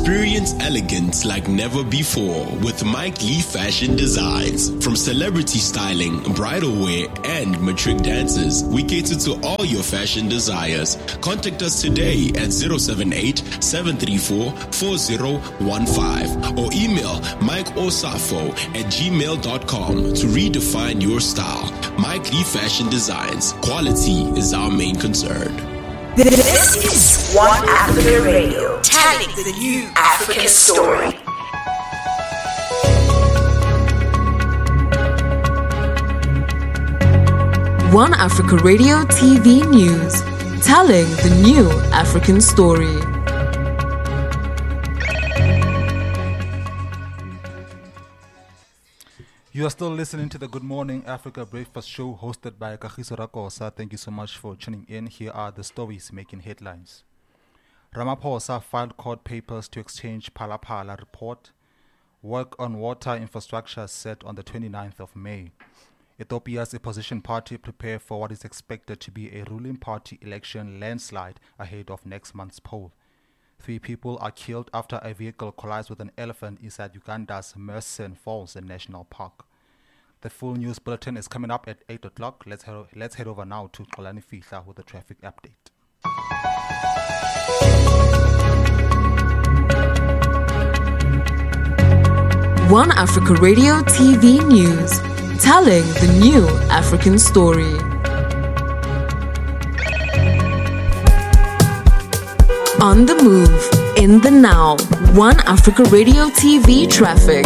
Experience elegance like never before with Mike Lee Fashion Designs. From celebrity styling, bridal wear, and matric dances, we cater to all your fashion desires. Contact us today at 078-734-4015 or email mikeosafo@gmail.com to redefine your style. Mike Lee Fashion Designs. Quality is our main concern. This is One Africa Radio, telling the new African story. One Africa Radio TV News, telling the new African story. You are still listening to the Good Morning Africa Breakfast Show hosted by Kagiso Rakosa. Thank you so much for tuning in. Here are the stories making headlines. Ramaphosa filed court papers to exchange Phala Phala report. Work on water infrastructure set on the 29th of May. Ethiopia's opposition party prepare for what is expected to be a ruling party election landslide ahead of next month's poll. 3 people are killed after a vehicle collides with an elephant inside Uganda's Mersin Falls National Park. The full news bulletin is coming up at 8 o'clock. Let's head over now to Xolani Fihla with the traffic update. One Africa Radio TV News, telling the new African story. On the move, in the now, One Africa Radio TV traffic.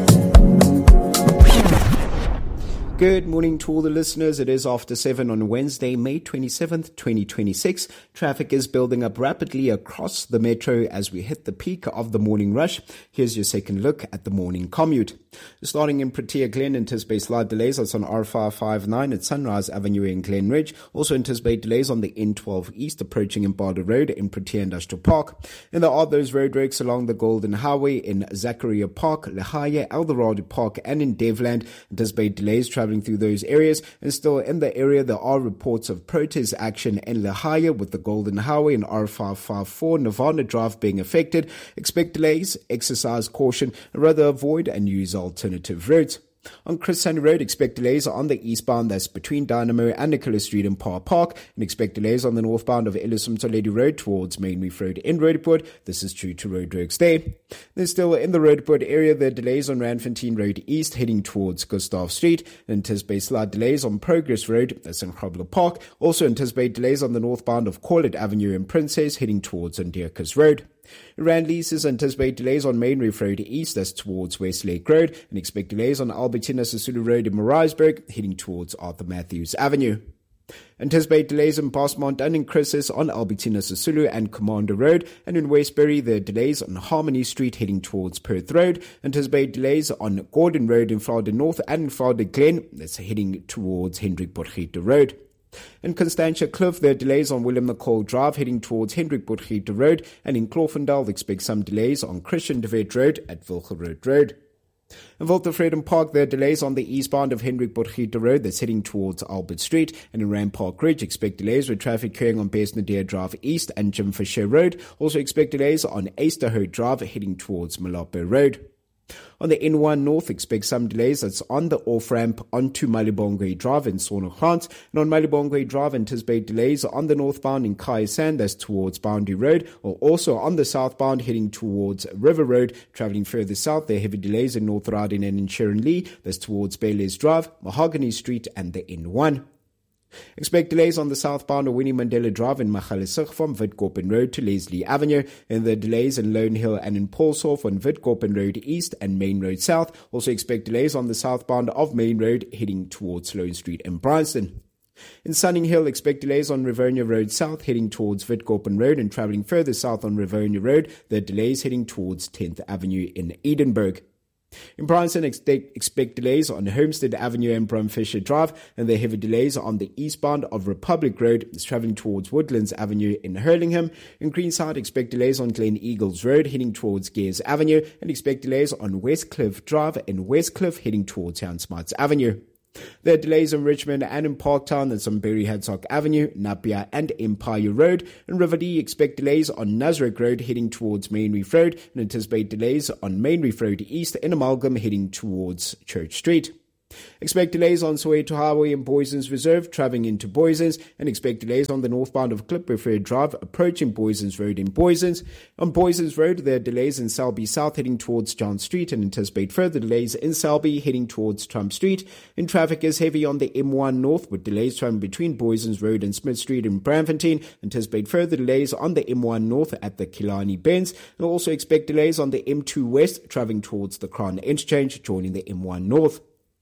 Good morning to all the listeners. It is after 7 on Wednesday, May 27th, 2026. Traffic is building up rapidly across the metro as we hit the peak of the morning rush. Here's your second look at the morning commute. Starting in Protea Glen, anticipate slight delays. That's on R559 at Sunrise Avenue in Glen Ridge. Also anticipate delays on the N12 East approaching Impada Road in Protea Industrial Park. And there are those roadworks along the Golden Highway in Zachariah Park, Lehaya, Eldorado Park, and in Devland. Anticipate delays traveling through those areas. And still in the area, there are reports of protest action in Lehaya with the Golden Highway and R554 Nirvana Drive being affected. Expect delays, exercise caution, and rather avoid and use alternative routes. On Chris Hani Road, expect delays on the eastbound that's between Dynamo and Nicholas Street in Park Park, and expect delays on the northbound of Ellison Toledo Road towards Main Reef Road in Roodepoort. This is due to roadworks there. Then still in the Roodepoort area, there are delays on Randfontein Road East heading towards Gustav Street. Anticipate slight delays on Progress Road, that's in Grobler Park. Also anticipate delays on the northbound of Corlett Avenue in Princess heading towards Ndierkus Road. Rand leases anticipate delays on Main Reef Road East, that's towards Westlake Road, and expect delays on Albertina Sisulu Road in Maritzburg, heading towards Arthur Matthews Avenue. Anticipate delays in Bosmont and in Chrysis on Albertina Sisulu and Commander Road, and in Westbury there are delays on Harmony Street heading towards Perth Road. Anticipate delays on Gordon Road in Florida North and in Florida Glen, that's heading towards Hendrik Potgieter Road. In Constantia Cliff, there are delays on Willem McCall Drive heading towards Hendrik Potgieter Road, and in Clofendal, expect some delays on Christian de Wet Road at Wilgerode Road. In Waltervreden Park, there are delays on the eastbound of Hendrik Potgieter Road that's heading towards Albert Street, and in Rand Park Ridge, expect delays with traffic occurring on Besnadeer Drive East and Jim Fisher Road. Also expect delays on Easterhout Drive heading towards Malapo Road. On the N1 North, expect some delays. That's on the off-ramp onto Malibongwe Drive in Sonogrant. And on Malibongwe Drive, anticipate delays on the northbound in Kaisan, that's towards Boundary Road, or also on the southbound heading towards River Road. Traveling further south, there are heavy delays in North Radin and in Sharon Lee, that's towards Bayless Drive, Mahogany Street, and the N1. Expect delays on the southbound of Winnie Mandela Drive in Magaliesig from Witkoppen Road to Leslie Avenue, and the delays in Lone Hill and in Paulshof on Witkoppen Road East and Main Road South. Also expect delays on the southbound of Main Road heading towards Sloane Street in Bryanston. In Sunninghill, expect delays on Rivonia Road South heading towards Witkoppen Road, and travelling further south on Rivonia Road, there are delays heading towards 10th Avenue in Edinburgh. In Bryanston, expect delays on Homestead Avenue and Brumfisher Drive, and there are heavy delays on the eastbound of Republic Road, is travelling towards Woodlands Avenue in Hurlingham. In Greenside, expect delays on Glen Eagles Road heading towards Gears Avenue, and expect delays on Westcliff Drive and Westcliff heading towards Jan Smuts Avenue. There are delays in Richmond and in Parktown, that's on Berry Hadsock Avenue, Napier and Empire Road. In Riverdale, expect delays on Nasrec Road heading towards Main Reef Road, and anticipate delays on Main Reef Road East in Amalgam heading towards Church Street. Expect delays on Soweto Highway and Boysons Reserve travelling into Boysons, and expect delays on the northbound of Klipprefer Drive approaching Boysons Road in Boysons. On Boysons Road, there are delays in Selby South heading towards John Street, and anticipate further delays in Selby heading towards Trump Street. And traffic is heavy on the M1 North with delays travelling between Boysons Road and Smith Street in Braamfontein. Anticipate further delays on the M1 North at the Killarney Bends, and also expect delays on the M2 West travelling towards the Crown Interchange joining the M1 North.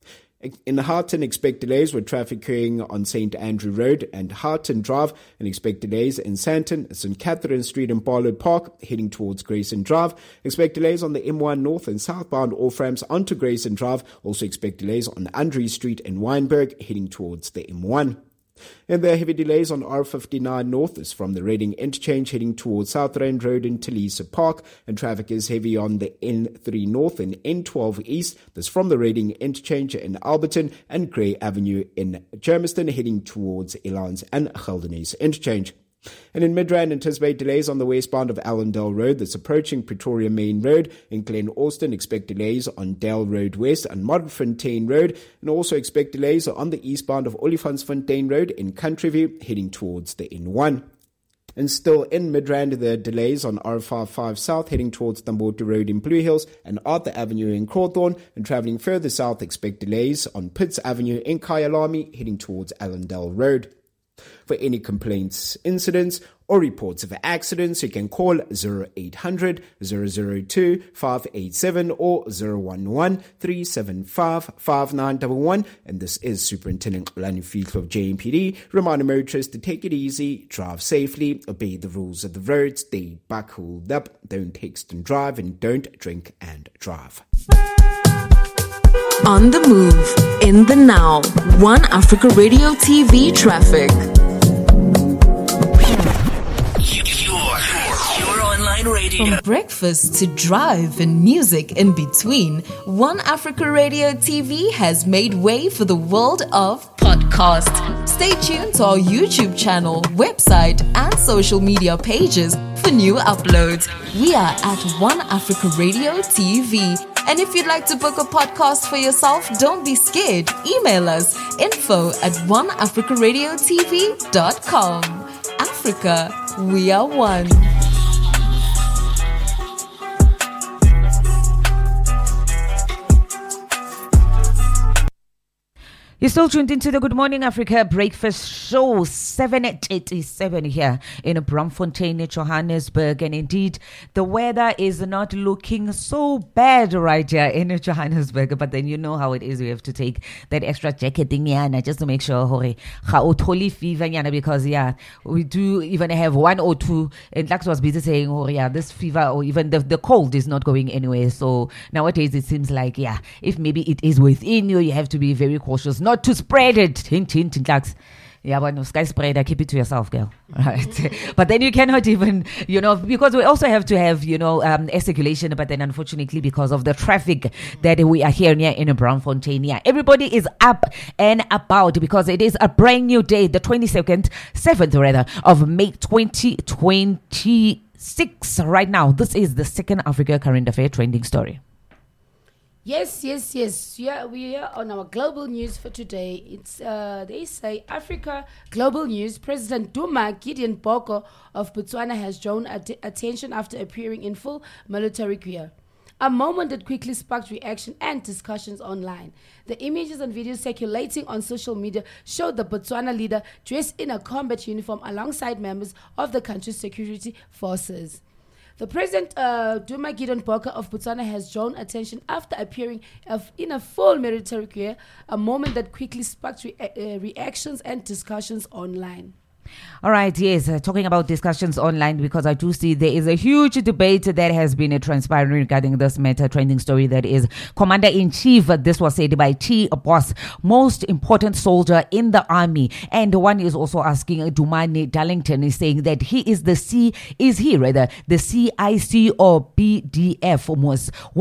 In Harton, expect delays with traffic occurring on St. Andrew Road and Harton Drive, and expect delays in Sandton, St. Catherine Street and Barlow Park heading towards Grayson Drive. Expect delays on the M1 North and southbound off-ramps onto Grayson Drive. Also expect delays on Andre Street and Wynberg heading towards the M1. And there are heavy delays on R59 North is from the Reading Interchange heading towards South Rand Road in Talisa Park, and traffic is heavy on the N3 North and N12 East. That's from the Reading Interchange in Alberton and Grey Avenue in Germiston heading towards Elans and Geldenhuys Interchange. And in Midrand, anticipate delays on the westbound of Allendale Road that's approaching Pretoria Main Road. In Glen Austin, expect delays on Dale Road West and Modderfontein Road, and also expect delays on the eastbound of Olifantsfontein Road in Countryview heading towards the N1. And still in Midrand, there are delays on R55 South heading towards Tamboto Road in Blue Hills and Arthur Avenue in Cawthorne, and travelling further south, expect delays on Pitts Avenue in Kyalami heading towards Allendale Road. For any complaints, incidents, or reports of accidents, you can call 0800 002 587 or 011 375 5911. And this is Superintendent Lani Fiedler of JMPD, reminding motorists to take it easy, drive safely, obey the rules of the road, stay buckled up, don't text and drive, and don't drink and drive. On the move, in the now, One Africa Radio TV traffic. Your online radio. From breakfast to drive and music in between, One Africa Radio TV has made way for the world of podcast. Stay tuned to our YouTube channel, website, and social media pages for new uploads. We are at One Africa Radio TV. And if you'd like to book a podcast for yourself, don't be scared. Email us info@oneafricaradiotv.com. Africa, we are one. You're still tuned into the Good Morning Africa Breakfast Show, 7:87 here in Braamfontein, Johannesburg. And indeed, the weather is not looking so bad right here in Johannesburg. But then you know how it is. We have to take that extra jacket just to make sure because we do even have 1 or 2. And Lax was busy saying, this fever or even the cold is not going anywhere. So nowadays it seems like, if maybe it is within you, you have to be very cautious. Not to spread it. Hint, hint, hint, Lax. Yeah, but no sky spreader, keep it to yourself, girl. Right. But then you cannot even, because we also have to have, air circulation, but then unfortunately because of the traffic that we are here near in Braamfontein, everybody is up and about because it is a brand new day, the 7th of May 2026 right now. This is the second Africa Current Affair trending story. Yes. Yeah, we are on our global news for today. It's they say Africa Global News. President Duma Gideon Boko of Botswana has drawn attention after appearing in full military gear. A moment that quickly sparked reaction and discussions online. The images and videos circulating on social media showed the Botswana leader dressed in a combat uniform alongside members of the country's security forces. The President Duma Gideon Boko of Botswana has drawn attention after appearing in a full military gear, a moment that quickly sparked reactions and discussions online. All right, yes, talking about discussions online, because I do see there is a huge debate that has been transpiring regarding this matter. Trending story that is Commander-in-Chief, this was said by T. Boss, most important soldier in the army. And one is also asking Dumani Darlington is saying that he is the CIC or BDF?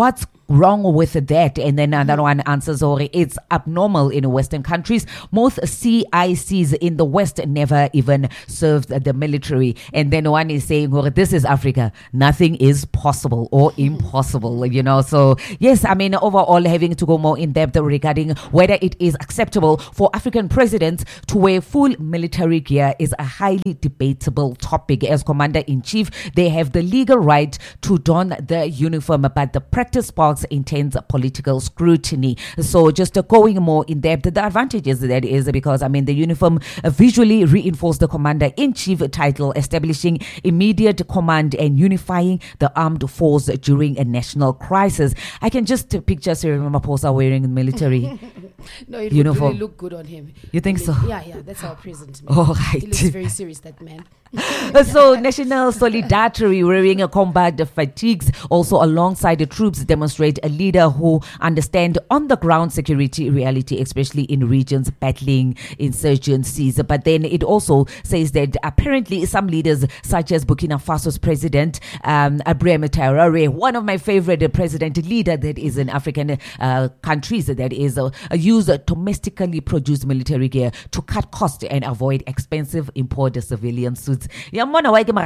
wrong with that? And then another one answers, it's abnormal in Western countries. Most CICs in the West never even served the military. And then one is saying, this is Africa. Nothing is possible or impossible, So, yes, I mean, overall, having to go more in depth regarding whether it is acceptable for African presidents to wear full military gear is a highly debatable topic. As Commander-in-Chief, they have the legal right to don the uniform, but the practice sparks intense political scrutiny. So just going more in depth, the advantages that is because, I mean, the uniform visually reinforced the Commander-in-Chief title, establishing immediate command and unifying the armed force during a national crisis. I can just picture Cyril Ramaphosa wearing military No, it uniform. would really look good on him. You think so? Yeah, that's our president. Oh, right. He looks very serious, that man. So National Solidarity wearing a combat fatigues also alongside the troops demonstrate a leader who understand on the ground security reality, especially in regions battling insurgencies. But then it also says that apparently some leaders such as Burkina Faso's president Ibrahim Traoré, one of my favorite president leader that is in African countries, that is use domestically produced military gear to cut costs and avoid expensive imported civilian suits. Yeah, no.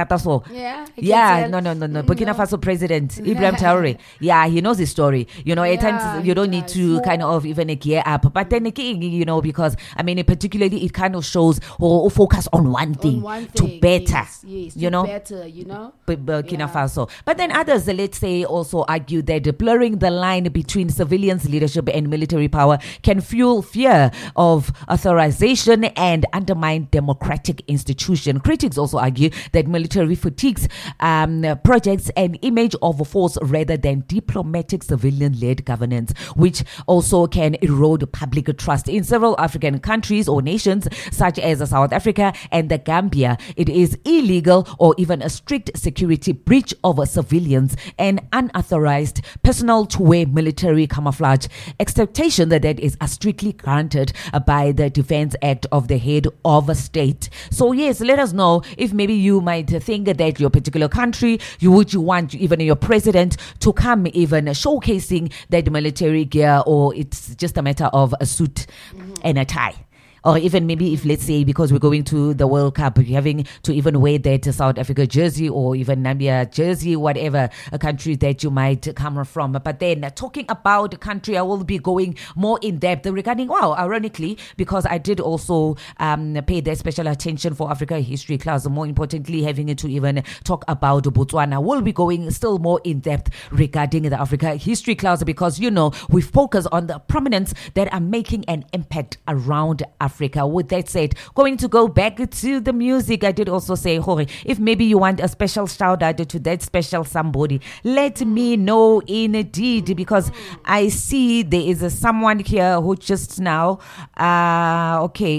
Burkina Faso president Ibrahim Traoré. Yeah, he knows his story. At times you don't need to kind of even gear up. But then again, because I mean, particularly it kind of shows or focus on one thing, to better. Yes, better, Burkina Faso. But then others, let's say, also argue that blurring the line between civilians' leadership and military power can fuel fear of authorization and undermine democratic institutions. Critics also argue that military fatigues projects an image of a force rather than diplomatic civilian-led governance, which also can erode public trust. In several African countries or nations, such as South Africa and the Gambia, it is illegal or even a strict security breach of civilians and unauthorized personnel to wear military camouflage. Expectation that is strictly granted by the Defense Act of the head of a state. So yes, let us know if maybe you might think that your particular country, you want even your president to come even showcasing that military gear, or it's just a matter of a suit and a tie. Or even maybe if, let's say, because we're going to the World Cup, you're having to even wear that South Africa jersey or even Namibia jersey, whatever a country that you might come from. But then talking about the country, I will be going more in depth regarding, ironically, because I did also pay that special attention for Africa History class. More importantly, having it to even talk about Botswana. We'll be going still more in depth regarding the Africa History class because, we focus on the prominence that are making an impact around Africa. With that said, going to go back to the music, I did also say, if maybe you want a special shout out to that special somebody, let me know indeed, because I see there is someone here who just now, okay,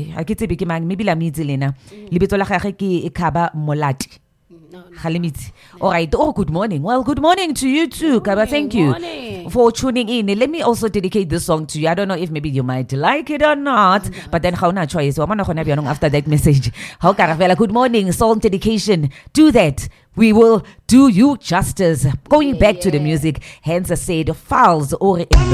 maybe la midzilena, libito la gage ke Kaba Molati. All right. Oh, good morning. Well, good morning to you too, Kaba. Thank you for tuning in. Let me also dedicate this song to you. I don't know if maybe you might like it or not, but then how na choice? After that message, how good morning, song dedication. Do that. We will do you justice. Going back to the music, hence I said files or